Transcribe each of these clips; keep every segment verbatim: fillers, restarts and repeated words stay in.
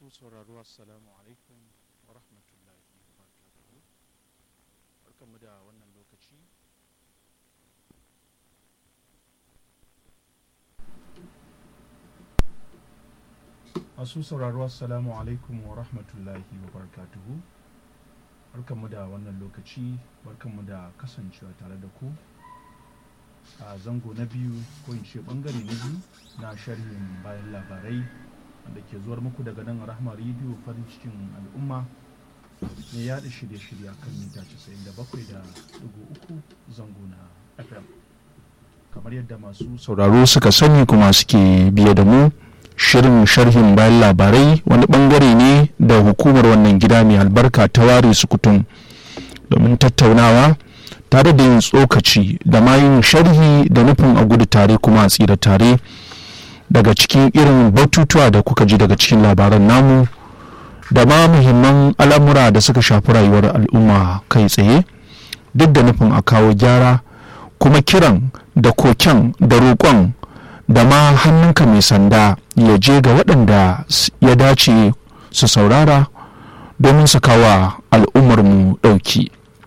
Masu sauraro assalamu alaikum wa rahmatullahi wa barakatuhu. Barkanmu da wannan lokaci. Masu sauraro assalamu alaikum wa rahmatullahi wa barakatuhu. Barkanmu da wannan lokaci, barkanmu da kasancewa tare da ku a zango na biyu ko in ce bangare na biyu na sharhin bayan labarai wanda ke zuwar muku daga nan Rahma Radio farin cikin al'umma ne yaɗa shirye-shirye a kan mita casa'in da bakwai da ɗigo uku zango na F M. Kamar yadda masu sauraro suka sani kuma suke biye da mu, shirin sharhin bayan labarai wani bangare ne da hukumar wannan gida mai albarka ta ware sukutun domin tattaunawa tare da yin tsokaci da ma yin sharhi da nufin a gudu tare kuma a tsira tare daga cikin irin batutuwa da kuka ji daga cikin labaran namu da ma muhimman al'amura da suka shafi rayuwar al'umma kai tsaye, duk da nufin a kawo gyara, kuma kiran da koken da roƙon da ma hannunka mai sanda ya je ga waɗanda ya dace su saurara domin su kawo al'ummarmu ɗauki.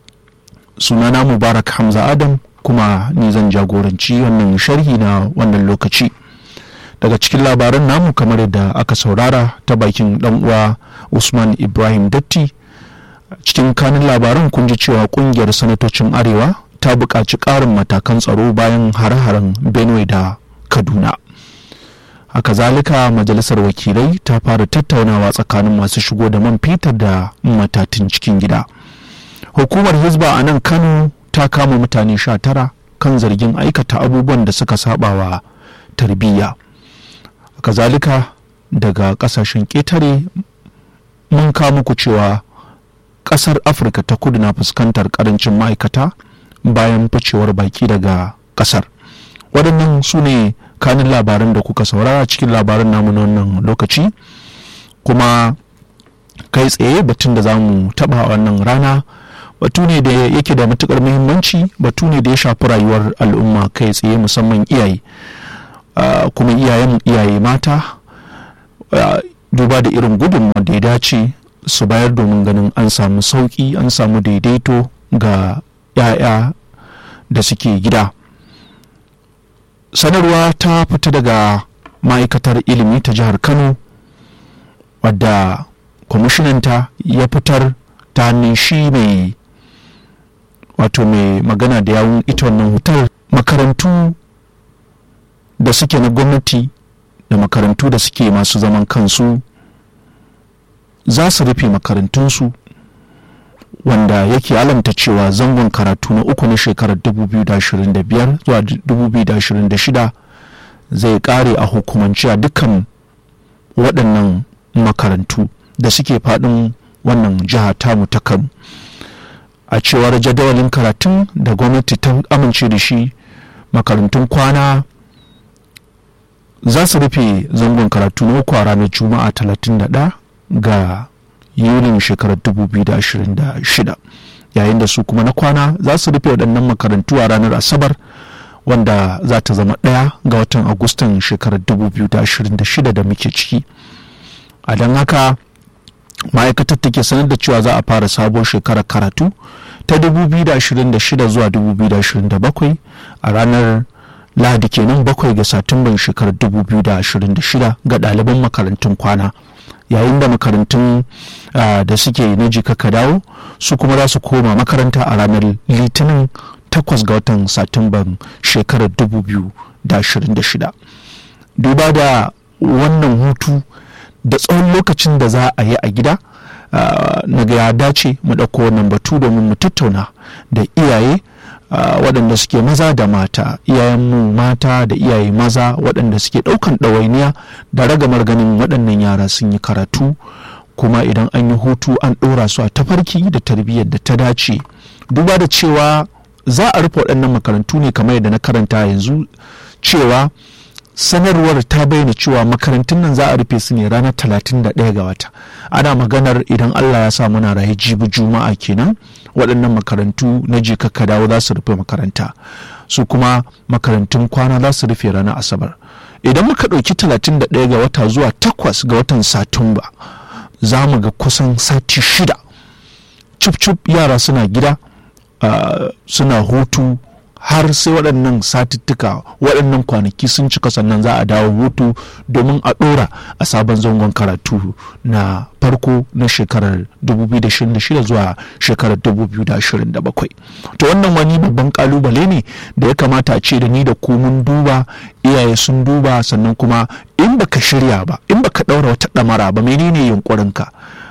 Sunana Mubarak Hamza Adam, kuma ni zan jagoranci wannan sharhi na wannan lokaci. Daga cikin labaran namu kamar yadda aka saurara ta bakin dan uwa Usman Ibrahim Datti, cikin kanin labaran kun ji cewa kungiyar sanatocin Arewa ta buƙaci ƙarin matakan tsaro bayan hare-haren Benue da Kaduna. Haka zalika majalisar wakilai ta fara tattaunawa tsakanin masu shigo da man fetur da matatun cikin gida. Hukumar Hizba a nan Kano ta kama mutane sha tara kan zargin aikata abubuwan da suka sabawa tarbiyya. Kazalika daga kasashen ƙetare mun kawo muku cewa ƙasar Afirka ta kudu na fuskantar ƙarancin ma'aikata bayan ficewar baki daga ƙasar. Waɗannan su ne kanin labaran da kuka saurara cikin labaran namu na wannan lokaci, kuma kai tsaye batun da za mu taɓa wannan rana batu ne da yake da matuƙar muhimmanci, batu ne da ya shafi rayuwar al'umma kai tsaye, musamman iyaye. Uh, kuma iyayen iyaye mata uh, duba da irin gudunmawa da ya dace su bayar domin ganin an samu sauƙi, an samu daidaito ga 'ya'ya da suke gida. Sanarwa ta fita daga ma'aikatar ilimi ta jihar Kano wadda kwamishinanta ya fitar ta hannun shi mai wato mai magana da yawun ita wannan hutar. Makarantu da suke na gwamnati da makarantu da suke masu zaman kansu za su rufe makarantunsu, wanda yake alamta cewa zangon karatu na uku na shekarar dubu biyu da ashirin da biyar zuwa dubu biyu da ashirin da shida zai kare a hukumance a dukkan waɗannan makarantu da suke faɗin wannan jiha tamu ta Kano. A cewar jadawalin karatun da gwamnati ta amince da shi, makarantun kwana za su rufe zangon karatu na uku a ranar Juma'a talatin da ɗaya ga Yulin shekarar dubu biyu da ashirin da shida, yayin da su kuma na kwana za su rufe waɗannan makarantu a ranar Asabar, wanda za ta zama ɗaya ga watan Agustan shekarar dubu biyu da ashirin da shida da muke ciki. A don haka ma'aikatar take sanar da cewa za a fara sabon shekarar karatu ta dubu biyu da ashirin da shida zuwa dubu biyu da ashirin da bakwai a ranar Lahadi kenan bakwai ga Satumban shekarar dubu biyu da ashirin da shida ga ɗaliban makarantun kwana, yayin da makarantun da suke na jikaka dawo su kuma za su koma makaranta a ranar Litinin takwas ga watan Satumban shekarar dubu biyu da ashirin da shida. Duba da wannan hutu da tsawon lokacin da za a yi a gida, na ga ya dace mu ɗauko wannan batu domin mu tattauna da iyaye Uh, waɗanda suke maza da mata, iyayenmu mata da iyaye maza waɗanda suke ɗaukan ɗawainiya da ragamar ganin waɗannan yara sun yi karatu, kuma idan an yi hutu an ɗora su a tafarki da tarbiyyar da ta dace. Duba da cewa za a rufe waɗannan makarantu ne kamar yadda na karanta yanzu, cewa sanarwar ta bayyana cewa makarantun nan za a rufe su ne ranar talatin da ɗaya ga wata. Ana maganar idan Allah ya sa muna raye jibi Juma'a kenan waɗannan makarantu na jikaka dawo za su rufe makaranta, su kuma makarantun kwana za su rufe ranar Asabar. Idan muka ɗauki talatin da ɗaya ga wata zuwa takwas ga watan Satumba, za mu ga kusan sati shida cip-cip yara suna gida uh, suna hutu har sai waɗannan satuttuka waɗannan kwanaki sun cika sannan za a dawo hutu domin a ɗora a sabon zangon karatu na farko na shekarar dubu biyu da ashirin da shida zuwa shekarar dubu biyu da ashirin da bakwai. To wannan wani babban kalubale ne da ya kamata a ce da ni da ku mun duba, iyaye sun duba, sannan kuma in baka shirya ba, in baka ɗaura wata ɗamara ba, menene yunkurinka?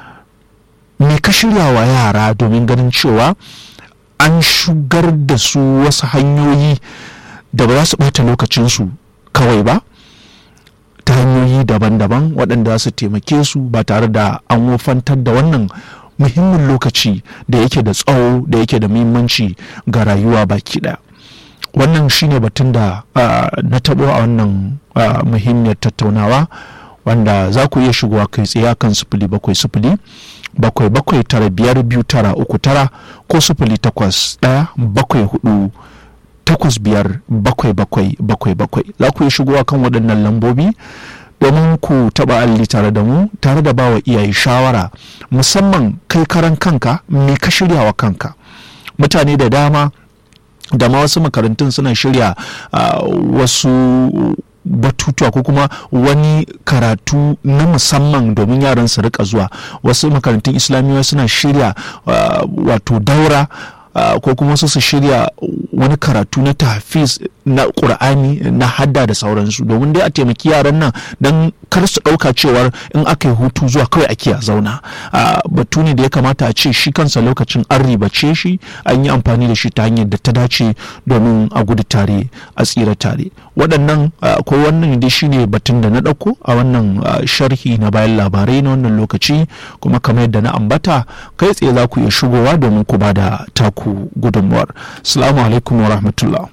Me ka shirya wa yara domin ganin cewa an shugar da su wasu hanyoyi da ba za su ɓata lokacinsu kawai ba, ta hanyoyi daban-daban waɗanda za su taimake su ba tare da an wofantar da wannan muhimmin lokaci da yake da tsawo da yake da muhimmanci ga rayuwa baki ɗaya. Wannan shine batun da uh, na taɓo a wannan uh, muhimmiyar tattaunawa, wanda za ku iya shigowa kai tsaye kan sifili bakwai sifili bakwai bakwai tara biyar biyu tara uku tara ko sifili takwas ɗaya bakwai hudu takwas biyar bakwai bakwai bakwai bakwai. Za ku yi shigowa kan waɗannan lambobi domin ku taɓa alli tare da mu, tare da bawa iyaye shawara, musamman kai karan kanka me ka shirya wa kanka. Mutane da dama da ma wasu makarantun suna shirya uh, wasu batutuwa ko kuma wani karatu na musamman domin yaran su rika zuwa. Wasu makarantun islamiyya suna shirya uh, wato daura uh, ko kuma su shirya wani karatu na tahfiz na Qur'ani na hadda da sauransu, domin dai a taimaki yaran nan don kar su ɗauka cewar in aka yi hutu zuwa kawai ake a zauna. Uh, batu ne da ya kamata a ce shi kansa lokacin an ribace shi, an yi amfani da shi ta hanyar da ta dace domin a gudu tare a tsira tare. Waɗannan uh, ko wannan dai shine batun da na ɗauko a wannan uh, sharhi na bayan labarai na wannan lokaci, kuma kamar yadda na ambata kai tsaye za ku iya shigowa domin ku ba da taku gudunmuwar. Assalamu alaikum wa rahmatullah.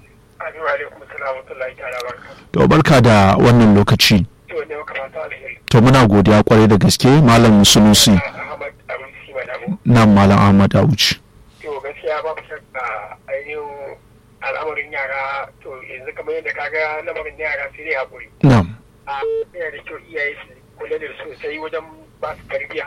To barka da wannan lokaci. To muna godiya kwarai da gaske Malam Sunusi. Nan Malam Ahmad Auci. To gaskiya ba mu shakka ainihin al'amarin yara, to yanzu kamar yadda kaga lamarin yara sai dai haƙuri. Na'am. A yana da kyau iyaye su kula da sosai wajen ba su tarbiyya.